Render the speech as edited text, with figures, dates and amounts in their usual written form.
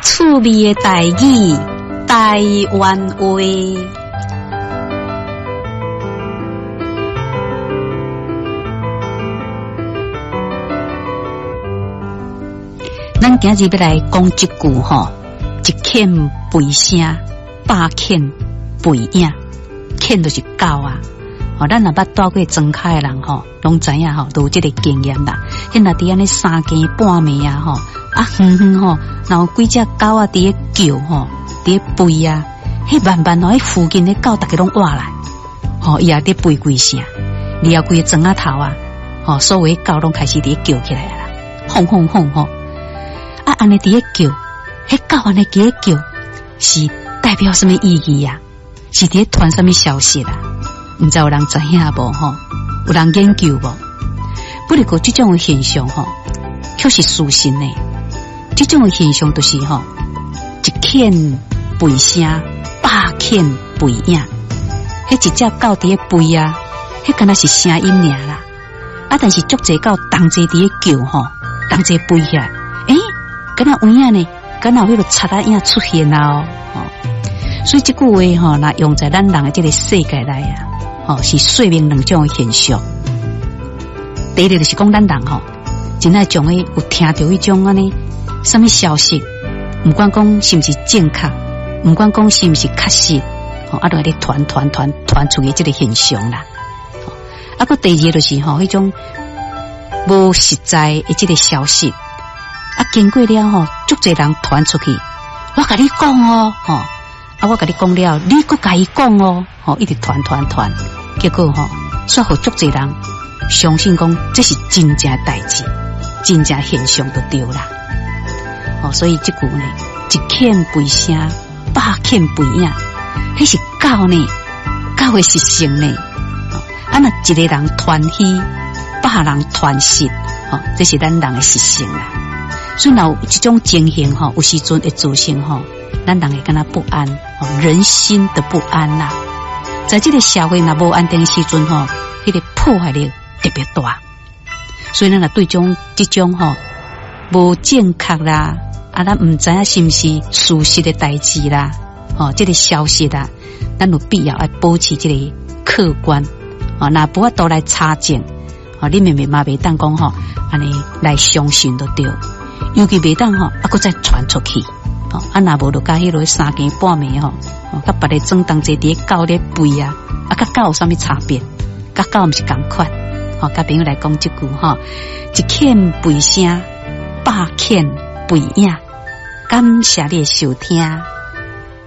趣味的台语，台湾话。咱今日要来讲一句吼，一犬吠声，百犬吠影。犬就是狗啊！哦，咱若捌住过庄脚的人吼，拢知影吼，都有这个经验啦。迄若伫安尼三更半暝啊吼，远远吼，然后几只狗啊伫咧叫吼，伫咧吠啊，迄慢慢吼，迄附近的狗大家拢活来，吼，伊也伫吠几声，然后规个庄仔头啊，吼，所有的狗拢开始伫咧叫起来啦，轰轰轰吼。啊，安尼伫咧叫，迄狗安尼伫咧叫，是代表什么意义呀？是伫咧传什么消息啦？毋知有人知影无吼？有人研究无？不过这种的现象吼，却是事实呢。这种的现象就是吼，一犬吠声，百犬吠影。迄一只狗伫咧吠啊，迄敢若是声音尔啦。啊，但是足侪狗同齐伫咧叫吼，同齐吠起来。敢若有影呢？敢若有迄个贼仔影出现啊！哦，所以这句话吼，若用在咱人的这个世界内啊，哦，是说明两种的现象。第一个就是讲咱人吼，真爱将有听到迄种安尼什么消息，不管讲是不是正确，不管讲是不是确实，哦，啊，都在传出去这个现象啦。啊，个第二个就是吼，迄种无实在的这个消息。啊，经过了吼，足侪人传出去，我甲你讲哦，吼，啊，我甲你讲了，你搁甲伊讲哦，吼，一直传，结果吼，煞互足侪人相信讲这是真正的代志，真正现象就对啦。哦，所以这句呢，一犬吠声，百犬吠影，迄是狗呢，狗的实性呢。啊，若一个人传虚，百人传实，哦，这是咱人的实性啦。所以，有这种情形吼，有时阵会造成吼，咱人会感到不安，人心的不安啦。在这个社会若无安定的时阵吼，迄个破坏力特别大。所以，咱若对这种吼无正确啦，啊，咱唔知影是不是事实的代志啦，哦，这个消息啦，咱有必要来保持这个客观，哦，若无法度来查证，哦，你明嘛袂当讲吼，安尼来相信就对。尤其袂当吼，啊，搁再传出去，哦，啊，若无就甲迄落三更半暝吼，哦，甲别个装同齐伫狗咧吠啊，啊，甲狗有啥物差别？甲狗毋是共款，哦，甲朋友来讲一句吼，一犬吠声，百犬吠影，感谢你的收听。